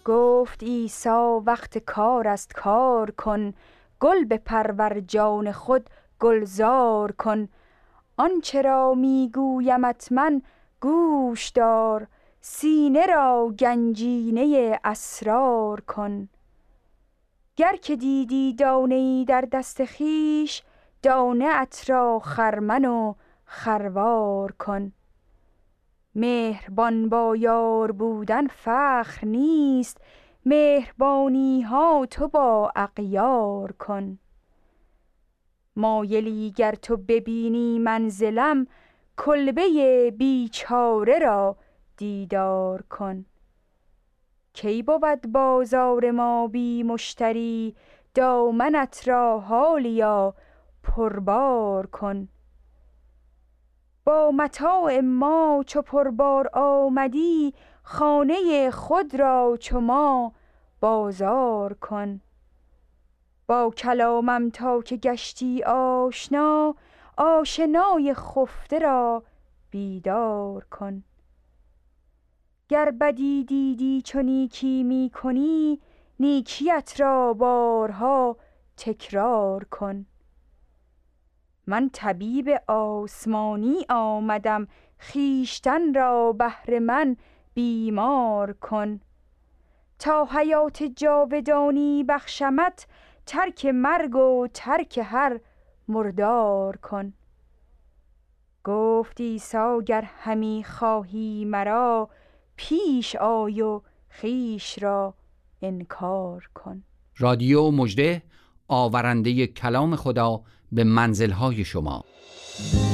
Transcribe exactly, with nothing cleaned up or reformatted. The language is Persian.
گفت عیسی وقت کار است کار کن، گل بپرور جان خود گلزار کن. آنچه را میگویمت من گوش دار، سینه را گنجینه اسرار کن. گر که دیدی دانه ای در دست خیش، دانه ات را خرمن و خروار کن. مهربان با یار بودن فخر نیست، مهربانی ها تو با اغیار کن. مایلی گر تو ببینی منزلم، کلبه بیچاره را دیدار کن. کی بود بازار ما بی مشتری، دامنت را حالیا پربار کن. با متاع ما چو پربار آمدی، خانه خود را چو ما بازار کن. با کلامم تا که گشتی آشنا، آشنای خفته را بیدار کن. گر بدی دیدی چو نیکی می کنی، نیکیت را بارها تکرار کن. من طبیب آسمانی آمدم، خویشتن را بهر من بیمار کن. تا حیات جاودانی بخشمت، ترک مرگ و ترک هر مردار کن. گفت عیسی گر همی خواهی مرا، پیش آی و خویش را انکار کن. رادیو مژده، آورنده کلام خدا به منزل‌های شما.